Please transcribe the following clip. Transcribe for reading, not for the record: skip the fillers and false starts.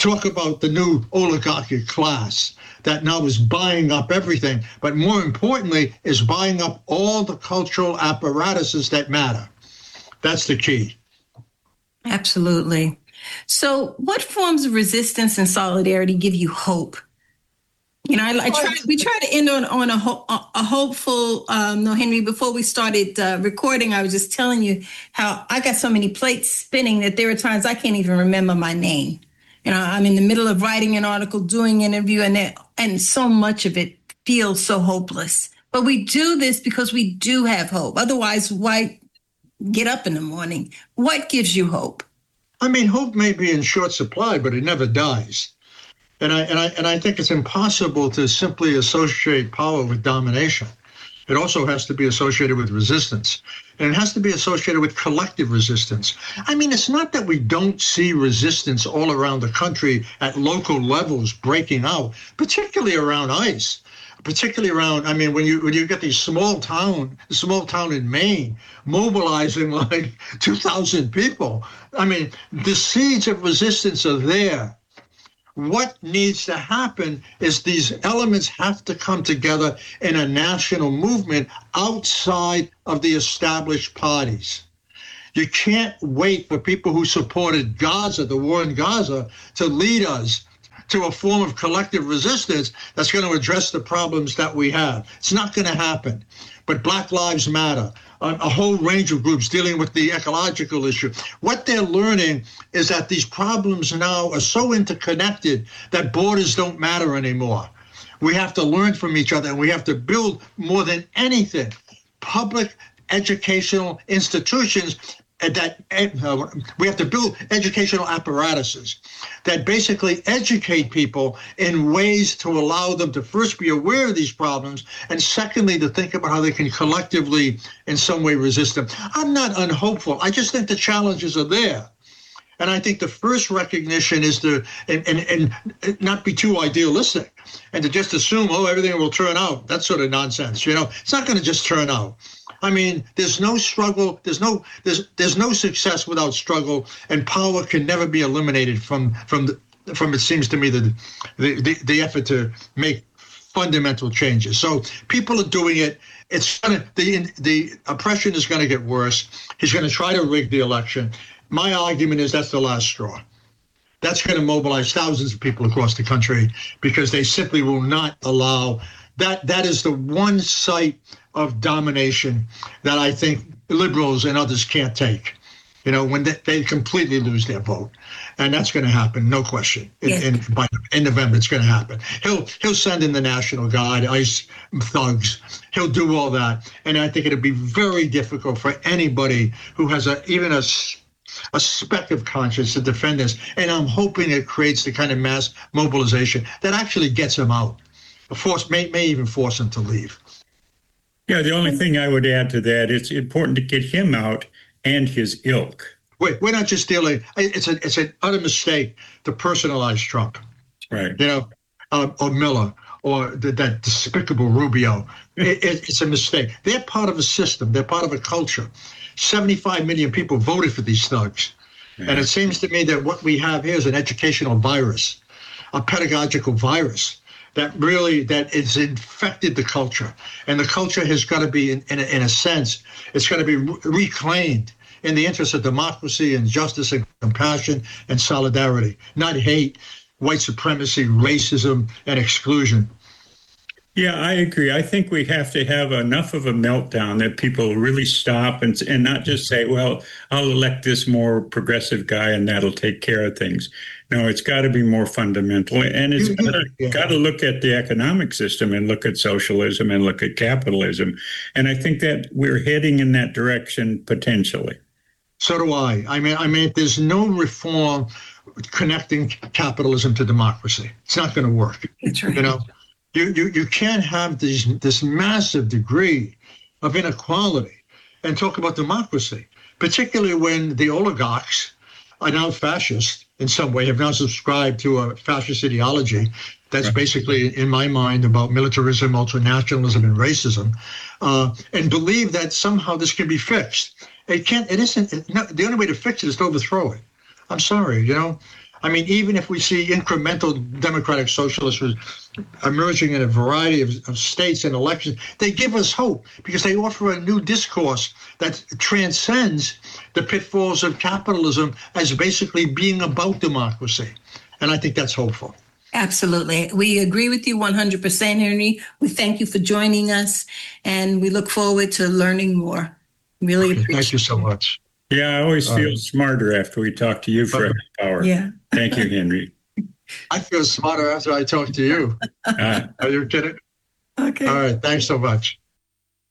talk about the new oligarchic class that now is buying up everything, but more importantly, is buying up all the cultural apparatuses that matter. That's the key. Absolutely. So what forms of resistance and solidarity give you hope? We try to end on a hopeful, no, Henry, before we started recording, I was just telling you how I got so many plates spinning that there are times I can't even remember my name. I'm in the middle of writing an article, doing an interview, and so much of it feels so hopeless. But we do this because we do have hope. Otherwise, why get up in the morning? What gives you hope? I mean, hope may be in short supply, but it never dies. And I think it's impossible to simply associate power with domination. It also has to be associated with resistance. And it has to be associated with collective resistance. I mean, it's not that we don't see resistance all around the country at local levels breaking out, particularly around ICE. Particularly around, I mean, when you get these small town in Maine mobilizing like 2,000 people, I mean, the seeds of resistance are there. What needs to happen is these elements have to come together in a national movement outside of the established parties. You can't wait for people who supported Gaza, the war in Gaza, to lead us to a form of collective resistance that's going to address the problems that we have. It's not going to happen. But Black Lives Matter, a whole range of groups dealing with the ecological issue. What they're learning is that these problems now are so interconnected that borders don't matter anymore. We have to learn from each other, and we have to build, more than anything, public educational institutions that we have to build educational apparatuses that basically educate people in ways to allow them to first be aware of these problems, and secondly, to think about how they can collectively in some way resist them. I'm not unhopeful. I just think the challenges are there. And I think the first recognition is to and not be too idealistic and to just assume, everything will turn out. That's sort of nonsense. It's not going to just turn out. I mean, there's no struggle, there's no success without struggle, and power can never be eliminated from it seems to me the effort to make fundamental changes. So people are doing it. The oppression is going to get worse. He's going to try to rig the election. My argument is that's the last straw. That's going to mobilize thousands of people across the country because they simply will not allow that. That is the one site of domination that I think liberals and others can't take, when they completely lose their vote. And that's going to happen, no question. In November, it's going to happen. He'll send in the National Guard, ICE thugs. He'll do all that. And I think it'll be very difficult for anybody who has even a speck of conscience to defend this. And I'm hoping it creates the kind of mass mobilization that actually gets him out. May even force him to leave. Yeah, the only thing I would add to that, it's important to get him out and his ilk. Wait, we're not just dealing. It's an utter mistake to personalize Trump. Right. Or Miller, or that despicable Rubio. It's a mistake. They're part of a system. They're part of a culture. 75 million people voted for these thugs. Yeah. And it seems to me that what we have here is an educational virus, a pedagogical virus that is infected the culture. And the culture has got to be, in a sense, it's got to be reclaimed in the interest of democracy and justice and compassion and solidarity, not hate, white supremacy, racism, and exclusion. Yeah, I agree. I think we have to have enough of a meltdown that people really stop and not just say, well, I'll elect this more progressive guy and that'll take care of things. No, it's got to be more fundamental. And it's got to look at the economic system and look at socialism and look at capitalism. And I think that we're heading in that direction potentially. So do I. I mean, there's no reform connecting capitalism to democracy. It's not going to work. That's right. You can't have this massive degree of inequality and talk about democracy, particularly when the oligarchs are now fascist in some way, have now subscribed to a fascist ideology that's basically, in my mind, about militarism, ultranationalism, and racism, and believe that somehow this can be fixed. It can't. It isn't. The only way to fix it is to overthrow it. I'm sorry, I mean, even if we see incremental democratic socialists emerging in a variety of states and elections, they give us hope because they offer a new discourse that transcends the pitfalls of capitalism as basically being about democracy. And I think that's hopeful. Absolutely. We agree with you 100%, Henry. We thank you for joining us, and we look forward to learning more. Really appreciate it. Thank you so much. Yeah, I always feel smarter after we talk to you for a half hour. Yeah. Thank you, Henry. I feel smarter after I talk to you. Are you kidding? Okay. All right. Thanks so much.